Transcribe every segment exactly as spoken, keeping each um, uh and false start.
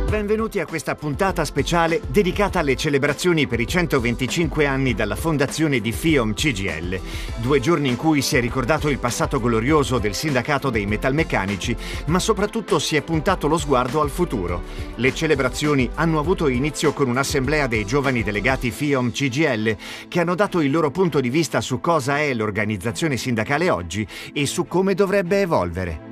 Benvenuti a questa puntata speciale dedicata alle celebrazioni per i centoventicinque anni dalla fondazione di FIOM C G I L. Due giorni in cui si è ricordato il passato glorioso del sindacato dei metalmeccanici, ma soprattutto si è puntato lo sguardo al futuro. Le celebrazioni hanno avuto inizio con un'assemblea dei giovani delegati FIOM C G I L che hanno dato il loro punto di vista su cosa è l'organizzazione sindacale oggi e su come dovrebbe evolvere.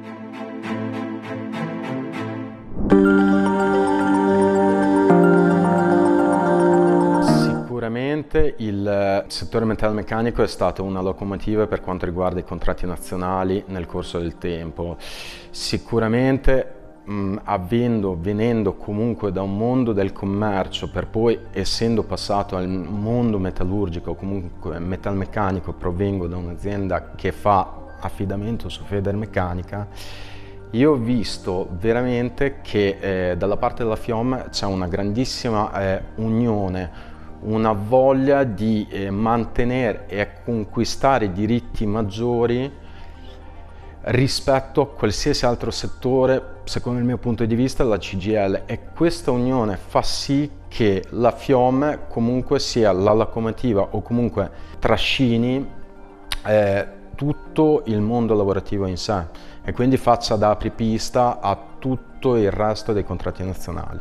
Sicuramente il settore metalmeccanico è stato una locomotiva per quanto riguarda i contratti nazionali nel corso del tempo. Sicuramente mh, avendo, venendo comunque da un mondo del commercio per poi essendo passato al mondo metallurgico o comunque metalmeccanico, provengo da un'azienda che fa affidamento su Federmeccanica. Io ho visto veramente che eh, dalla parte della FIOM c'è una grandissima eh, unione, una voglia di eh, mantenere e conquistare diritti maggiori rispetto a qualsiasi altro settore, secondo il mio punto di vista, la C G I L, e questa unione fa sì che la FIOM comunque sia la locomotiva o comunque trascini eh, tutto il mondo lavorativo in sé e quindi faccia da apripista a tutto il resto dei contratti nazionali.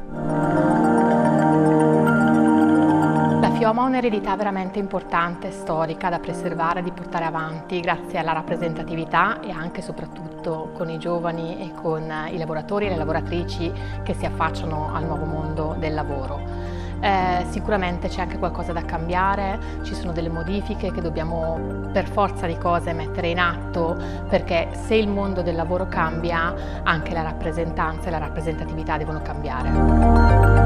La FIOM ha un'eredità veramente importante, storica, da preservare, di portare avanti grazie alla rappresentatività e anche e soprattutto con i giovani e con i lavoratori e le lavoratrici che si affacciano al nuovo mondo del lavoro. Eh, sicuramente c'è anche qualcosa da cambiare, ci sono delle modifiche che dobbiamo per forza di cose mettere in atto, perché se il mondo del lavoro cambia, anche la rappresentanza e la rappresentatività devono cambiare.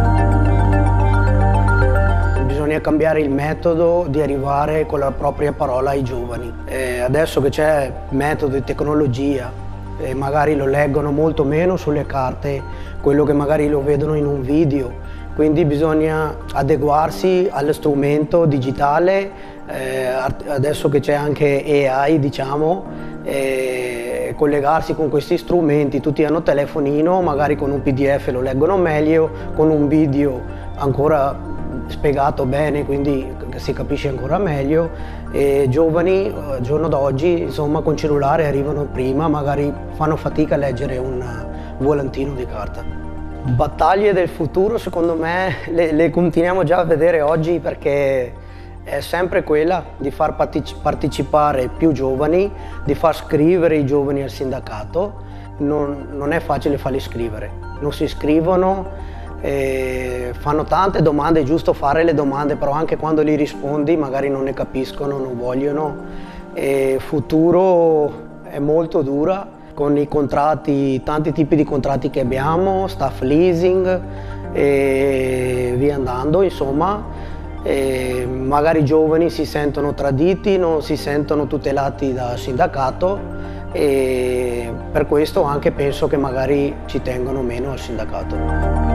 Bisogna cambiare il metodo di arrivare con la propria parola ai giovani. Eh, adesso che c'è metodo e tecnologia, eh, magari lo leggono molto meno sulle carte, quello che magari lo vedono in un video. Quindi bisogna adeguarsi allo strumento digitale, eh, adesso che c'è anche A I, diciamo, eh, collegarsi con questi strumenti. Tutti hanno telefonino, magari con un P D F lo leggono meglio, con un video ancora spiegato bene, quindi si capisce ancora meglio. E giovani, al giorno d'oggi, insomma, con cellulare arrivano prima, magari fanno fatica a leggere un volantino di carta. Battaglie del futuro, secondo me, le, le continuiamo già a vedere oggi, perché è sempre quella di far partecipare più giovani, di far scrivere i giovani al sindacato. Non, non è facile farli scrivere, non si iscrivono, eh, fanno tante domande, è giusto fare le domande, però anche quando li rispondi magari non ne capiscono, non vogliono. E futuro è molto dura, con i contratti, tanti tipi di contratti che abbiamo, staff leasing e via andando, insomma. E magari i giovani si sentono traditi, non si sentono tutelati dal sindacato e per questo anche penso che magari ci tengono meno al sindacato.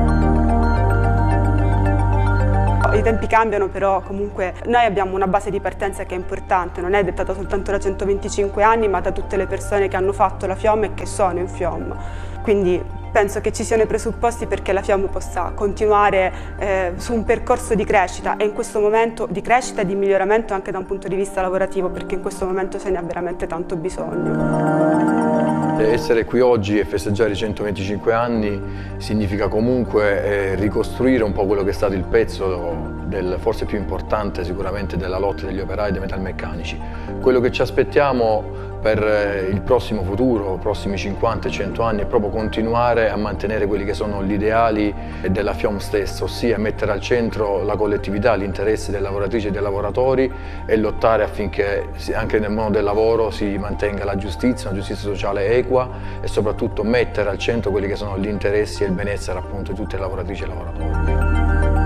I tempi cambiano, però comunque noi abbiamo una base di partenza che è importante, non è dettata soltanto da centoventicinque anni, ma da tutte le persone che hanno fatto la FIOM e che sono in FIOM. Quindi penso che ci siano i presupposti perché la FIOM possa continuare eh, su un percorso di crescita, e in questo momento di crescita e di miglioramento anche da un punto di vista lavorativo, perché in questo momento ce ne ha veramente tanto bisogno. Essere qui oggi e festeggiare i centoventicinque anni significa comunque eh, ricostruire un po' quello che è stato il pezzo del, forse più importante sicuramente della lotta degli operai dei metalmeccanici. Quello che ci aspettiamo per il prossimo futuro, i prossimi cinquanta cento anni, è proprio continuare a mantenere quelli che sono gli ideali della FIOM stessa, ossia mettere al centro la collettività, gli interessi delle lavoratrici e dei lavoratori e lottare affinché anche nel mondo del lavoro si mantenga la giustizia, una giustizia sociale equa, e soprattutto mettere al centro quelli che sono gli interessi e il benessere appunto di tutte le lavoratrici e lavoratori.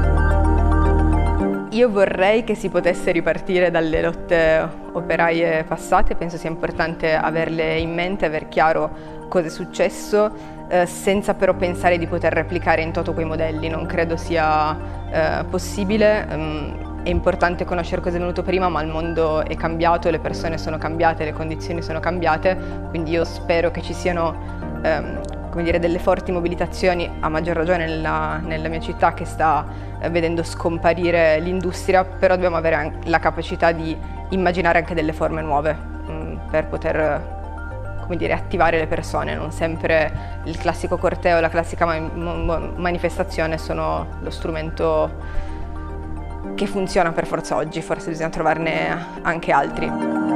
Io vorrei che si potesse ripartire dalle lotte operaie passate, penso sia importante averle in mente, aver chiaro cosa è successo, eh, senza però pensare di poter replicare in toto quei modelli, non credo sia eh, possibile. Um, È importante conoscere cosa è venuto prima, ma il mondo è cambiato, le persone sono cambiate, le condizioni sono cambiate, quindi io spero che ci siano ehm, come dire, delle forti mobilitazioni, a maggior ragione nella, nella mia città che sta eh, vedendo scomparire l'industria, però dobbiamo avere anche la capacità di immaginare anche delle forme nuove mh, per poter come dire, attivare le persone. Non sempre il classico corteo, la classica ma- manifestazione sono lo strumento che funziona per forza oggi, forse bisogna trovarne anche altri.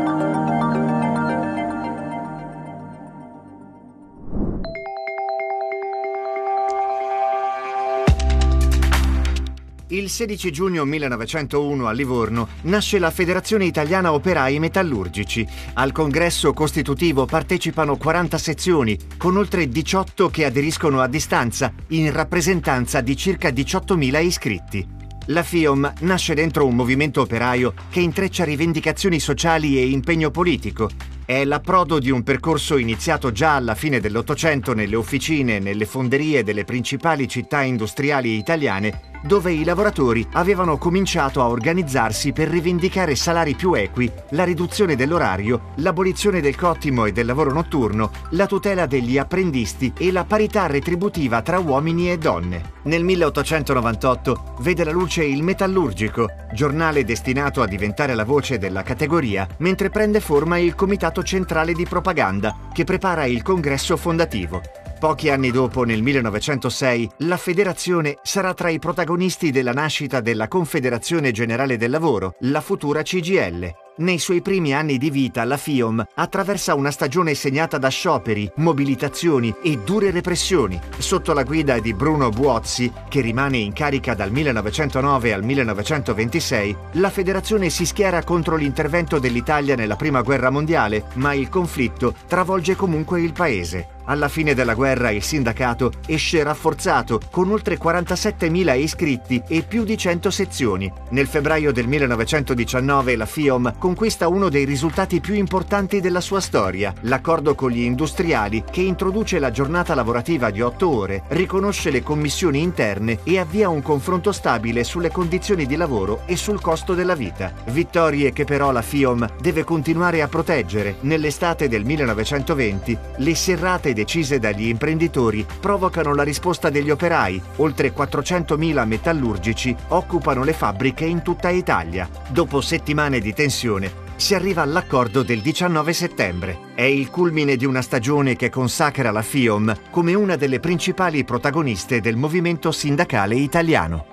Il sedici giugno millenovecentouno a Livorno nasce la Federazione Italiana Operai Metallurgici. Al congresso costitutivo partecipano quaranta sezioni, con oltre diciotto che aderiscono a distanza, in rappresentanza di circa diciottomila iscritti. La FIOM nasce dentro un movimento operaio che intreccia rivendicazioni sociali e impegno politico. È l'approdo di un percorso iniziato già alla fine dell'Ottocento nelle officine e nelle fonderie delle principali città industriali italiane, dove i lavoratori avevano cominciato a organizzarsi per rivendicare salari più equi, la riduzione dell'orario, l'abolizione del cottimo e del lavoro notturno, la tutela degli apprendisti e la parità retributiva tra uomini e donne. Nel milleottocentonovantotto vede la luce Il Metallurgico, giornale destinato a diventare la voce della categoria, mentre prende forma il Comitato Centrale di Propaganda, che prepara il congresso fondativo. Pochi anni dopo, nel millenovecentosei, la federazione sarà tra i protagonisti della nascita della Confederazione Generale del Lavoro, la futura C G I L. Nei suoi primi anni di vita, la FIOM attraversa una stagione segnata da scioperi, mobilitazioni e dure repressioni. Sotto la guida di Bruno Buozzi, che rimane in carica dal millenovecentonove al millenovecentoventisei, la federazione si schiera contro l'intervento dell'Italia nella Prima Guerra Mondiale, ma il conflitto travolge comunque il paese. Alla fine della guerra il sindacato esce rafforzato, con oltre quarantasettemila iscritti e più di cento sezioni. Nel febbraio del millenovecentodiciannove la FIOM conquista uno dei risultati più importanti della sua storia, l'accordo con gli industriali che introduce la giornata lavorativa di otto ore, riconosce le commissioni interne e avvia un confronto stabile sulle condizioni di lavoro e sul costo della vita. Vittorie che però la FIOM deve continuare a proteggere. Nell'estate del millenovecentoventi le serrate decise dagli imprenditori provocano la risposta degli operai. Oltre quattrocentomila metallurgici occupano le fabbriche in tutta Italia. Dopo settimane di tensione si arriva all'accordo del diciannove settembre. È il culmine di una stagione che consacra la FIOM come una delle principali protagoniste del movimento sindacale italiano.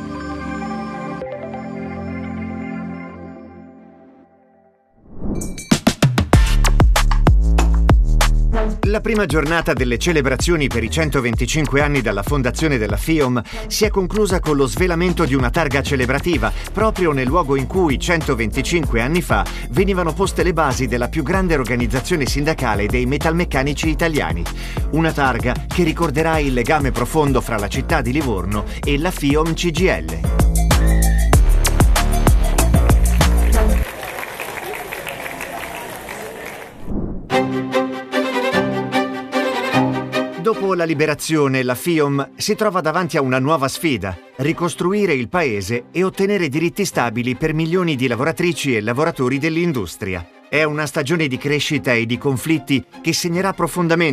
La prima giornata delle celebrazioni per i centoventicinque anni dalla fondazione della FIOM si è conclusa con lo svelamento di una targa celebrativa, proprio nel luogo in cui centoventicinque anni fa venivano poste le basi della più grande organizzazione sindacale dei metalmeccanici italiani. Una targa che ricorderà il legame profondo fra la città di Livorno e la FIOM C G I L. Dopo la liberazione, la FIOM si trova davanti a una nuova sfida: ricostruire il paese e ottenere diritti stabili per milioni di lavoratrici e lavoratori dell'industria. È una stagione di crescita e di conflitti che segnerà profondamente